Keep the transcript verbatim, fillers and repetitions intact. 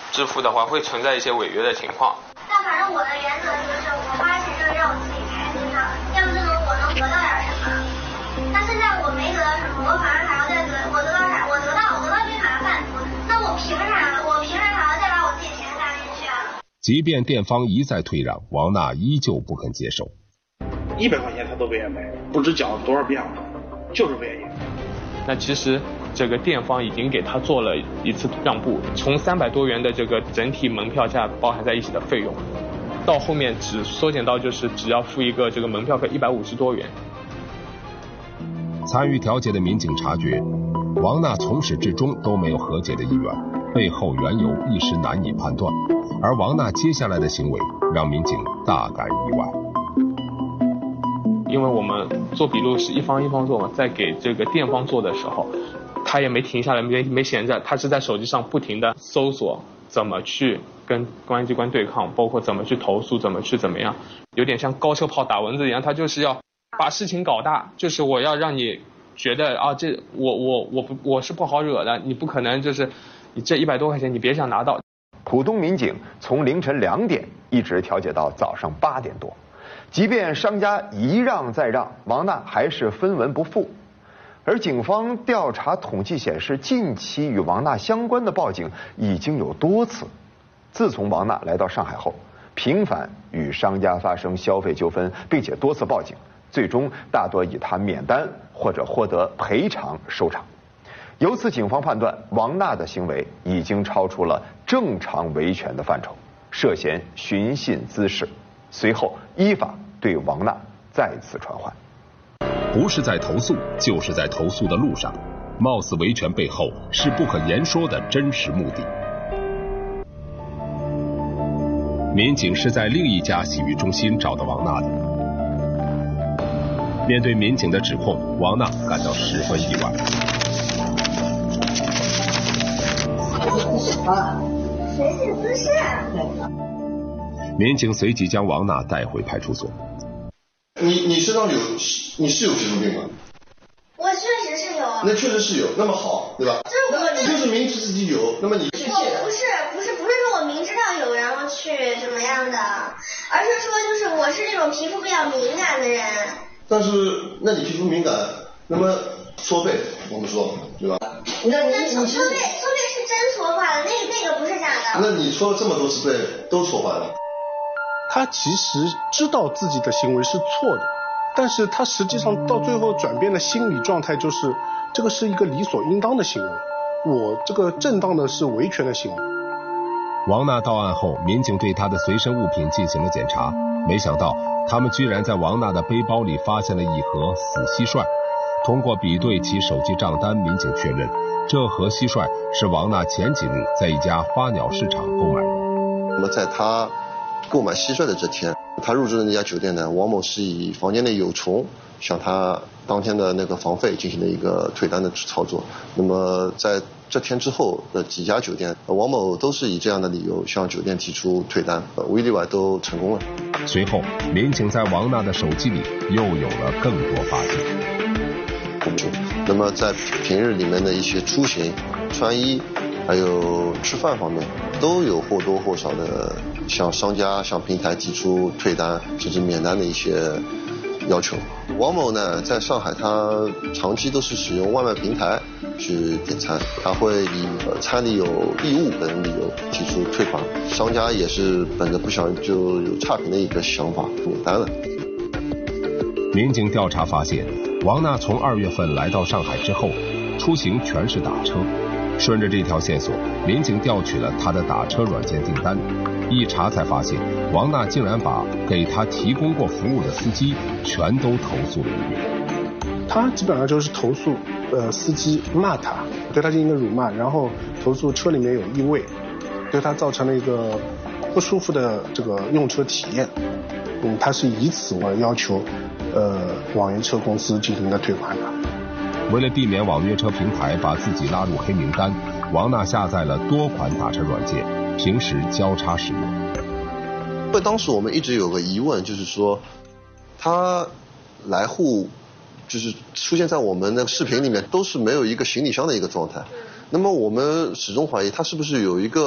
支付的话，会存在一些违约的情况。 但反正我的原则就是，我花钱就是让我自己开心的，要不就能我能得到点什么。那现在我没得到什么，我反而还要再得，我得到啥？我得到我得到这卡贩毒，那我凭啥？我凭啥还要再把我自己钱搭进去啊？ 即便店方一再退让，王娜依旧不肯接受。 一百块钱他都不愿意赔，不知讲多少遍了，就是不愿意。 那其实这个店方已经给他做了一次让步，从三百多元的这个整体门票价包含在一起的费用，到后面只缩减到就是只要付一个这个门票费一百五十多元。 参与调解的民警察觉，王娜从始至终都没有和解的意愿，背后缘由一时难以判断，而王娜接下来的行为让民警大感意外。 因为我们做笔录是一方一方做嘛，在给这个店方做的时候，他也没停下来，没没闲着，他是在手机上不停的搜索怎么去跟公安机关对抗，包括怎么去投诉，怎么去怎么样，有点像高射炮打蚊子一样，他就是要把事情搞大，就是我要让你觉得啊，这我我我不我是不好惹的，你不可能就是你这一百多块钱你别想拿到。 浦东民警从凌晨两点一直调解到早上八点多。即便商家一让再让，王娜还是分文不付。而警方调查统计显示，近期与王娜相关的报警已经有多次。自从王娜来到上海后，频繁与商家发生消费纠纷，并且多次报警，最终大多以她免单或者获得赔偿收场。由此，警方判断王娜的行为已经超出了正常维权的范畴，涉嫌寻衅滋事。随后依法对王娜再次传唤。 不是在投诉，就是在投诉的路上，貌似维权背后是不可言说的真实目的。民警是在另一家洗浴中心找到王娜的。面对民警的指控，王娜感到十分意外。 寻衅滋事。 民警随即将王娜带回派出所。 你你身上有你是有皮肤病吗？ 我确实是有。 那确实是有，那么好，对吧？ 就是我你就是明知自己有，那么你我不是不是不是说我明知道有然后去怎么样的，而是说就是我是这种皮肤比较敏感的人。 但是那你皮肤敏感，那么搓背我们说对吧？ 那你搓背搓背是真搓坏了，那那个不是假的。 那你搓了这么多次背都搓坏了。 他其实知道自己的行为是错的，但是他实际上到最后转变的心理状态就是，这个是一个理所应当的行为，我这个正当的是维权的行为。 王娜到案后，民警对她的随身物品进行了检查，没想到他们居然在王娜的背包里发现了一盒死蟋蟀。通过比对其手机账单，民警确认这盒蟋蟀是王娜前几日在一家花鸟市场购买的。 那么在他购买蟋蟀的这天，他入住的那家酒店呢，王某是以房间内有虫向他当天的那个房费进行了一个退单的操作。那么在这天之后的几家酒店，王某都是以这样的理由向酒店提出退单，无一例外都成功了。 随后，民警在王娜的手机里又有了更多发现。 那么在平日里面的一些出行、穿衣还有吃饭方面，都有或多或少的向商家、向平台提出退单甚至免单的一些要求。王某呢，在上海他长期都是使用外卖平台去点餐，他会以餐里有异物等理由提出退款，商家也是本着不想就有差评的一个想法免单了。 民警调查发现，王娜从二月份来到上海之后，出行全是打车。顺着这条线索，民警调取了她的打车软件订单，一查才发现，王娜竟然把给她提供过服务的司机全都投诉了一遍。 他基本上就是投诉呃司机骂他，对他进行一个辱骂，然后投诉车里面有异味，对他造成了一个不舒服的这个用车体验。嗯，他是以此为要求呃网约车公司进行的退款的。 为了避免网约车平台把自己拉入黑名单，王娜下载了多款打车软件，平时交叉使用。 因为当时我们一直有个疑问，就是说他来沪就是出现在我们的视频里面都是没有一个行李箱的一个状态，那么我们始终怀疑他是不是有一个